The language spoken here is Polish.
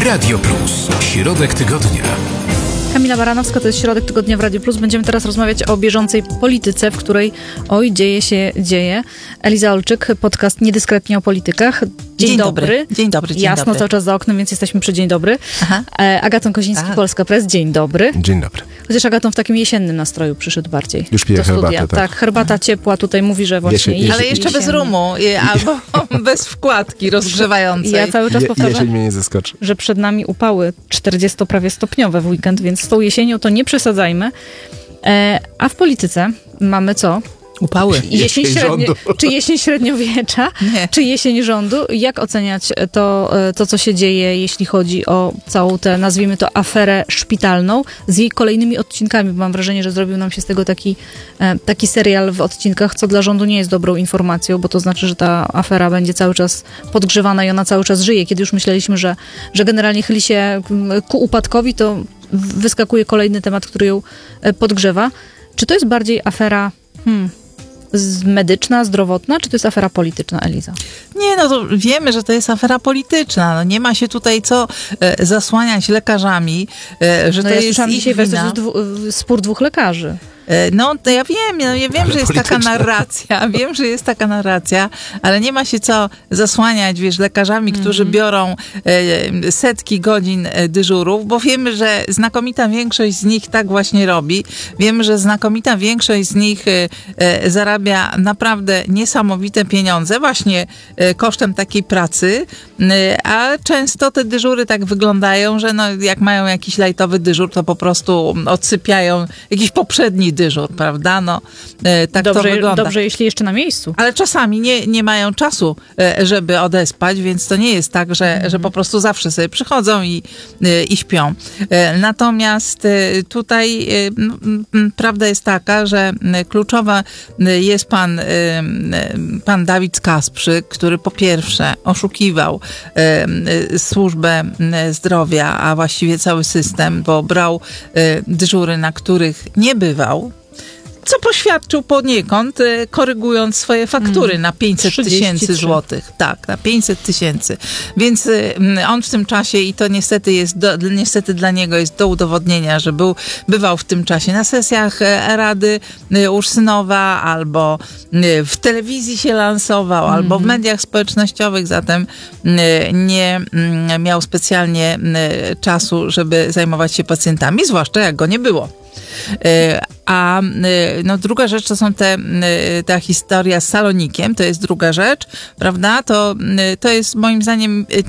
Radio Plus. Środek tygodnia. Kamila Baranowska, to jest Środek Tygodnia w Radiu Plus. Będziemy teraz rozmawiać o bieżącej polityce, w której dzieje. Eliza Olczyk, podcast Niedyskretnie o politykach. Dzień dobry. Dzień dobry. Jasno, cały czas za oknem, więc jesteśmy przy dzień dobry. Aha. Agaton Koziński, Polska Press. Dzień dobry. Dzień dobry. Chociaż Agaton w takim jesiennym nastroju przyszedł bardziej. Już piję do studia. herbatę, tak. Herbata ciepła tutaj mówi, że właśnie Ale jeszcze bez rumu, albo bez wkładki rozgrzewającej. Ja cały czas powtarzam, jeżeli mnie nie zaskoczy, że przed nami upały 40 prawie stopniowe w weekend, więc z tą jesienią to nie przesadzajmy. A w polityce mamy co? Upały. Czy jesień średniowiecza, Nie. czy jesień rządu? Jak oceniać to, co się dzieje, jeśli chodzi o całą tę, nazwijmy to, aferę szpitalną z jej kolejnymi odcinkami? Bo mam wrażenie, że zrobił nam się z tego taki serial w odcinkach, co dla rządu nie jest dobrą informacją, bo to znaczy, że ta afera będzie cały czas podgrzewana i ona cały czas żyje. Kiedy już myśleliśmy, że generalnie chyli się ku upadkowi, to wyskakuje kolejny temat, który ją podgrzewa. Czy to jest bardziej afera medyczna, zdrowotna, czy to jest afera polityczna, Eliza? Nie, no to wiemy, że to jest afera polityczna. No nie ma się tutaj co zasłaniać lekarzami, że to jest ich dzisiaj wina. Spór dwóch lekarzy. No, to ja wiem, że jest taka narracja, ale nie ma się co zasłaniać, lekarzami, którzy biorą setki godzin dyżurów, bo wiemy, że znakomita większość z nich tak właśnie robi. Wiemy, że znakomita większość z nich zarabia naprawdę niesamowite pieniądze właśnie kosztem takiej pracy, a często te dyżury tak wyglądają, że no, jak mają jakiś lajtowy dyżur, to po prostu odsypiają jakiś poprzedni dyżur, prawda? No, tak dobrze, to wygląda. Dobrze, jeśli jeszcze na miejscu. Ale czasami nie mają czasu, żeby odespać, więc to nie jest tak, że po prostu zawsze sobie przychodzą i śpią. Natomiast tutaj prawda jest taka, że kluczowa jest pan Dawid Kasprzyk, który po pierwsze oszukiwał służbę zdrowia, a właściwie cały system, bo brał dyżury, na których nie bywał, co poświadczył poniekąd, korygując swoje faktury na 500 tysięcy złotych. Tak, na 500 tysięcy. Więc on w tym czasie, i to niestety dla niego jest do udowodnienia, że bywał w tym czasie na sesjach Rady Ursynowa, albo w telewizji się lansował, albo w mediach społecznościowych, zatem nie miał specjalnie czasu, żeby zajmować się pacjentami, zwłaszcza jak go nie było. A no, druga rzecz to są ta historia z Salonikiem, to jest druga rzecz, prawda? To jest moim zdaniem